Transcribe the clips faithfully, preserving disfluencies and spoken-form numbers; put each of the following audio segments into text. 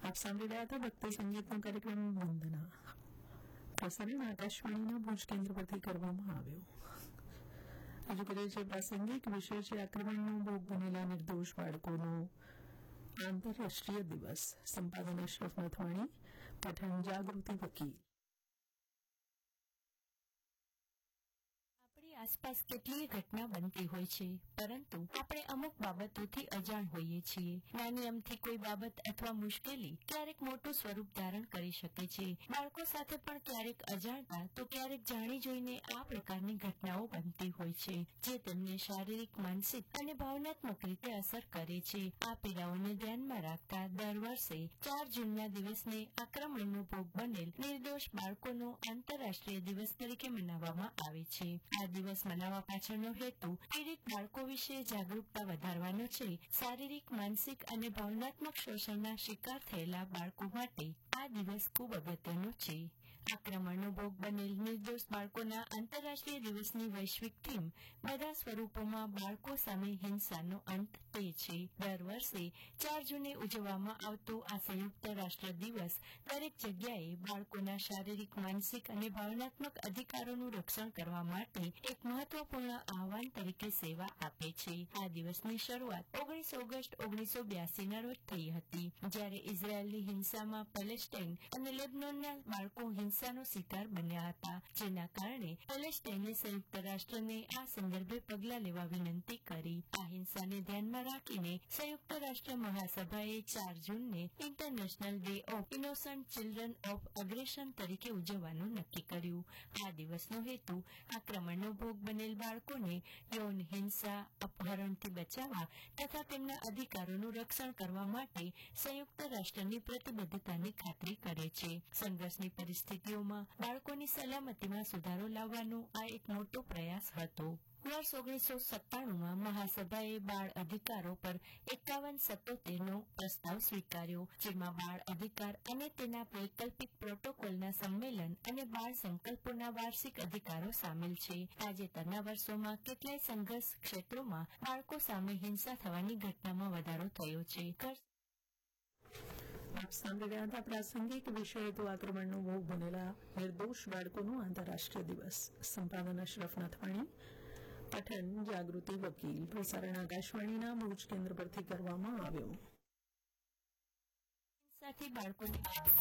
આપ સાંભળી રહ્યા હતા ભક્તિ સંગીતનો કાર્યક્રમ વંદના. પ્રસારણ આકાશવાણીના ભુજ કેન્દ્ર પરથી કરવામાં આવ્યું. રજૂ કર્યો છે પ્રાસંગિક વિષય છે આક્રમણનો ભોગ બનેલા નિર્દોષ બાળકોનો આંતરરાષ્ટ્રીય દિવસ. સંપાદન અશરફ નથવાણી, પઠન જાગૃતિ વકીલ. આપણી આસપાસ કેટલીય ઘટના બનતી હોય છે, પરંતુ આપણે અમુક બાબતોથી અજાણ હોઈએ છીએ. નાની અમથી કોઈ બાબત અથવા મુશ્કેલી ક્યારેક મોટું સ્વરૂપ ધારણ કરી શકે છે. બાળકો સાથે પણ ક્યારેક અજાણતા તો ક્યારેક જાણી જોઈને આ પ્રકારની ઘટનાઓ બનતી હોય છે, જે તેમને શારીરિક, માનસિક અને ભાવનાત્મક રીતે અસર કરે છે. આ પીડાઓને ધ્યાનમાં રાખતા દર વર્ષે ચાર જૂનના દિવસને આક્રમણનો ભોગ બનેલ નિર્દોષ બાળકોનો આંતરરાષ્ટ્રીય દિવસ તરીકે મનાવવામાં આવે છે. આ દિવસ મનાવવા પાછળનો હેતુ પીડિત બાળકો વિશે જાગૃતતા વધારવાનો છે. શારીરિક, માનસિક અને ભાવનાત્મક શોષણના શિકાર થયેલા બાળકો માટે આ દિવસ ખૂબ અગત્યનો છે. આક્રમણનો ભોગ બનેલ નિર્દોષ બાળકોના આંતરરાષ્ટ્રીય દિવસની વૈશ્વિક થીમ બધા સ્વરૂપોમાં બાળકો સામે હિંસાનો અંત તે છે. દર વર્ષે ચાર જૂને ઉજવવામાં આવતો આ સંયુક્ત રાષ્ટ્ર દિવસ દરેક જગ્યાએ બાળકોના શારીરિક, માનસિક અને ભાવનાત્મક અધિકારોનું રક્ષણ કરવા માટે એક મહત્વપૂર્ણ આહવાન તરીકે સેવા આપે છે. આ દિવસની શરૂઆત ઓગણીસ ઓગસ્ટ ઓગણીસો બ્યાસીના રોજ થઈ હતી, જ્યારે ઇઝરાયેલની હિંસામાં પેલેસ્ટાઇન અને લેબનોનના બાળકો હિંસાનો શિકાર બન્યા હતા, જેના કારણે પેલેસ્ટાઇને સંયુક્ત રાષ્ટ્રને આ સંદર્ભે પગલાં લેવા વિનંતી કરી. આ હિંસાને ધ્યાનમાં રાખીને સંયુક્ત રાષ્ટ્ર મહાસભાએ ચાર જૂનને international day of innocent children of અગ્રેશન તરીકે ઉજવવાનું નક્કી કર્યું. આ દિવસનો હેતુ આક્રમણનો ભોગ બનેલ બાળકોને યૌન હિંસા, અપહરણથી બચાવવા તથા તેમના અધિકારોનું રક્ષણ કરવા માટે સંયુક્ત રાષ્ટ્રની પ્રતિબદ્ધતાની ખાતરી કરે છે. સંઘર્ષની પરિસ્થિતિઓમાં બાળકોની સલામતીમાં સુધારો લાવવાનો આ એક મોટો પ્રયાસ હતો. વર્ષ ઓગણીસો સત્તાણુંમાં મહાસભાએ બાળ અધિકારો પર એકાવન સત્તોતેરનો પ્રસ્તાવ સ્વીકાર્યો, જેમાં બાળ અધિકાર અને તેના વૈકલ્પિક પ્રોટોકોલના સંમેલન અને બાળ સંકલ્પોના વાર્ષિક અધિકારો સામેલ છે. તાજેતરના વર્ષોમાં કેટલાય સંઘર્ષ ક્ષેત્રોમાં બાળકો સામે હિંસા થવાની ઘટનામાં વધારો થયો છે. આપ સાંભળી રહ્યા હતા પ્રાસંગિક વિષય તો આક્રમણનો ભોગ બનેલા નિર્દોષ બાળકોનો આંતરરાષ્ટ્રીય દિવસ. સંપાદન અશરફ નથવાણી, પઠન જાગૃતિ વકીલ. પ્રસારણ આકાશવાણીના ભુજ કેન્દ્ર પરથી કરવામાં આવ્યું. સાથે બાળકોને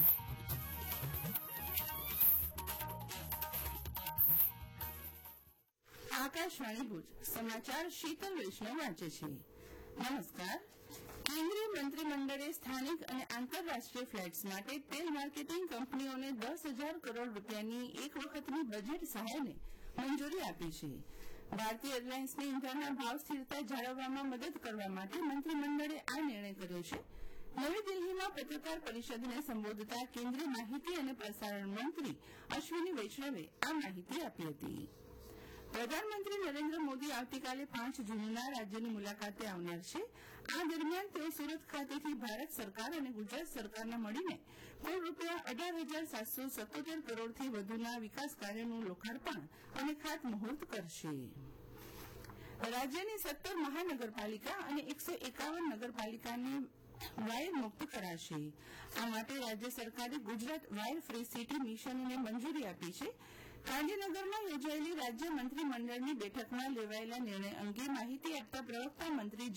આકાશવાણી ભુજ સમાચાર શીતલ વૈષ્ણવ વાંચે છે. નમસ્કાર. કેન્દ્રીય મંત્રીમંડળે સ્થાનિક અને આંતરરાષ્ટ્રીય ફ્લાઇટ્સ માટે તેલ માર્કેટિંગ કંપનીઓને દસ હજાર કરોડ રૂપિયાની એક વખતની બજેટ સહાયને મંજૂરી આપી છે. ભારતીય એરલાઇન્સને ઇંધણના ભાવ સ્થિરતા જાળવવામાં મદદ કરવા માટે મંત્રીમંડળે આ નિર્ણય કર્યો છે. નવી દિલ્હીમાં પત્રકાર પરિષદને સંબોધતા કેન્દ્રીય માહિતી અને પ્રસારણ મંત્રી અશ્વિની વૈષ્ણવે આ માહિતી આપી હતી. પ્રધાનમંત્રી નરેન્દ્ર મોદી આવતીકાલે પાંચ જૂનના રાજ્યની મુલાકાતે આવનાર છે. આ દરમિયાન તેઓ સુરત ખાતેથી ભારત સરકાર અને ગુજરાત સરકારના મળીને કુલ રૂપિયા અઢાર હજાર સાતસો સત્તોતેર કરોડથી વધુના વિકાસ કાર્યોનું લોકાર્પણ અને ખાતમુહૂર્ત કરશે. રાજ્યની સત્તર મહાનગરપાલિકા અને એકસો એકાવન નગરપાલિકાની વાયર મુક્ત કરાશે. આ માટે રાજ્ય સરકારે ગુજરાત વાયર ફ્રી સિટી મિશનને મંજૂરી આપી છે. ગાંધીનગરમાં યોજાયેલી રાજ્ય મંત્રીમંડળની બેઠકમાં લેવાયેલા નિર્ણય અંગે માહિતી આપતા પ્રવક્તા મંત્રી